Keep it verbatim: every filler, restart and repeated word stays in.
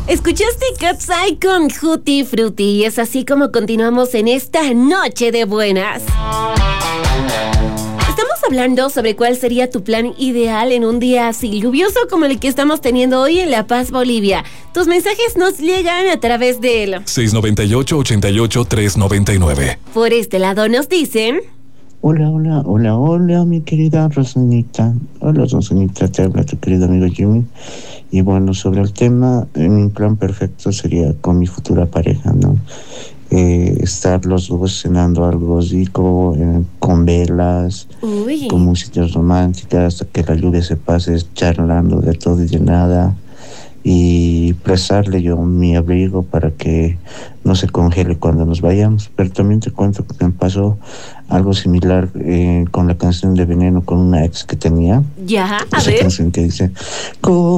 Escuchaste Cat's Eye con Tutti Frutti y es así como continuamos en esta noche de buenas. Estamos hablando sobre cuál sería tu plan ideal en un día así lluvioso como el que estamos teniendo hoy en La Paz, Bolivia. Tus mensajes nos llegan a través del seis noventa y ocho, ochenta y ocho, tres noventa y nueve. Por este lado nos dicen... Hola, hola, hola, hola, mi querida Rosanita. Hola, Rosanita, te habla tu querido amigo Jimmy. Y bueno, sobre el tema, eh, mi plan perfecto sería con mi futura pareja, ¿no? Eh, estar los dos cenando algo rico, eh, con velas, Uy. con músicas románticas, hasta que la lluvia se pase, charlando de todo y de nada. Y prestarle yo mi abrigo para que no se congele cuando nos vayamos. Pero también te cuento que me pasó algo similar eh, con la canción de Veneno con una ex que tenía. Ya, a Esa ver. canción que dice...